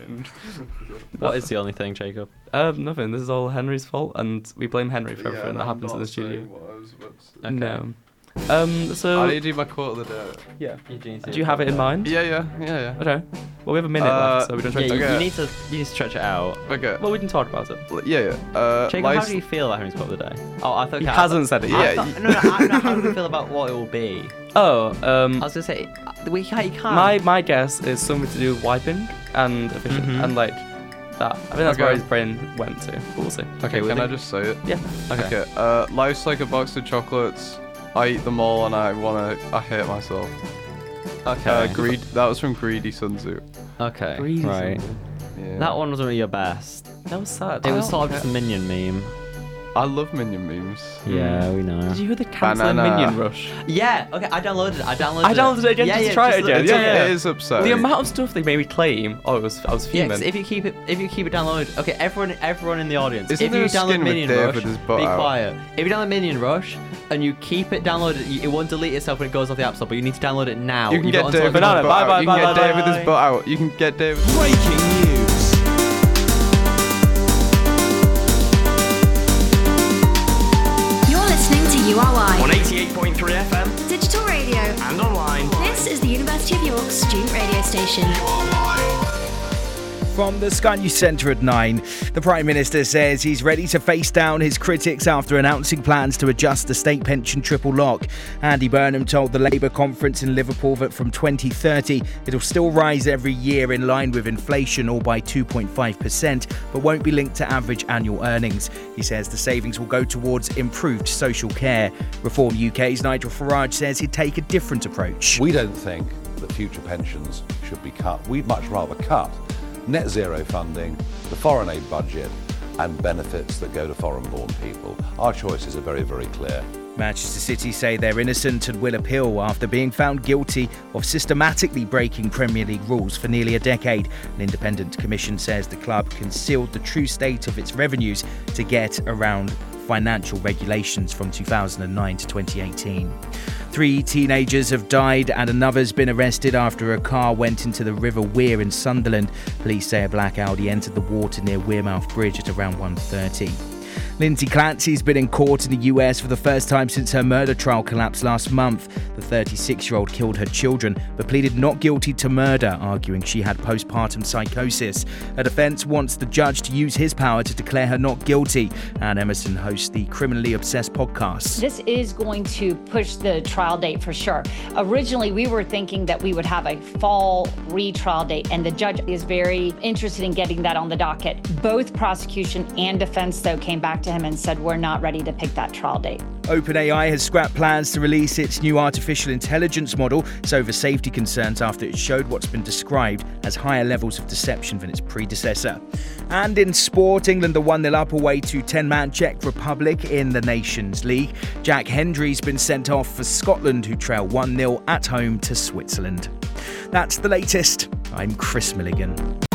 happened. What is the only thing, Jacob? Nothing. This is all Henry's fault, and we blame Henry for everything that happens in the studio. Okay. No. So I need to do my quote of the day. yeah. Do you have it in mind? Yeah. Okay. Well, we have a minute left, so we don't try Yeah, to. you Okay. need to stretch it out. Okay. Well, we can talk about it. Yeah. Jacob, how do you feel about Henry's quote of the day? Oh, I thought He hasn't said it Yeah, yet. No, how do you feel about what it will be? Oh, I was gonna say, you can't. my guess is something to do with wiping and efficient and like that. I think that's where Okay. his brain went to. But we'll see. Okay, well, can I just say it? Yeah. Okay. Okay. Life's like a box of chocolates. I eat them all and I hate myself. Okay. Greed. That was from Greedy Sun Tzu. Okay. Greedy Right. something. Yeah. That one wasn't really your best. That was sad. It was sort of just a minion meme. I love Minion memes. Yeah, we know. Did you hear the cancelling Banana. Minion Rush? Yeah. Okay. I downloaded it. I downloaded it again just to try it again. It's Yeah. It is upsetting. The amount of stuff they made me claim. Oh, I was Yeah, fuming. 'cause if you keep it downloaded. Okay, everyone in the audience. Isn't if there you a skin download with Minion Dave Rush, with his butt be out? quiet. If you download Minion Rush and you keep it downloaded, it won't delete itself when it goes off the App Store. But you need to download it now. You can You've get got Dave until with his Banana, butt bye, out. bye, You can bye, get bye, Dave with his bye. butt out. You can get Dave. Breaking news. You're listening to URY On 88.3 FM Digital Radio. and online. This is the University of York's student radio station. From the Sky News Centre at 9, the Prime Minister says he's ready to face down his critics after announcing plans to adjust the state pension triple lock. Andy Burnham told the Labour conference in Liverpool that from 2030 it'll still rise every year in line with inflation or by 2.5%, but won't be linked to average annual earnings. He says the savings will go towards improved social care. Reform UK's Nigel Farage says he'd take a different approach. We don't think that future pensions should be cut. We'd much rather cut net zero funding, the foreign aid budget and benefits that go to foreign-born people. Our choices are very, very clear. Manchester City say they're innocent and will appeal after being found guilty of systematically breaking Premier League rules for nearly a decade. An independent commission says the club concealed the true state of its revenues to get around financial regulations from 2009 to 2018. 3 teenagers have died and another's been arrested after a car went into the River Wear in Sunderland. Police say a black Audi entered the water near Wearmouth Bridge at around 1:30. Lindsay Clancy's been in court in the US for the first time since her murder trial collapsed last month. The 36-year-old killed her children but pleaded not guilty to murder, arguing she had postpartum psychosis. Her defence wants the judge to use his power to declare her not guilty. Anne Emerson hosts the Criminally Obsessed podcast. This is going to push the trial date for sure. Originally, we were thinking that we would have a fall retrial date, and the judge is very interested in getting that on the docket. Both prosecution and defense, though, came back to him and said, we're not ready to pick that trial date. OpenAI has scrapped plans to release its new artificial intelligence model. It's over safety concerns after it showed what's been described as higher levels of deception than its predecessor. And in sport, England are 1-0 up away to 10-man Czech Republic in the Nations League. Jack Hendry's been sent off for Scotland, who trail 1-0 at home to Switzerland. That's the latest. I'm Chris Milligan.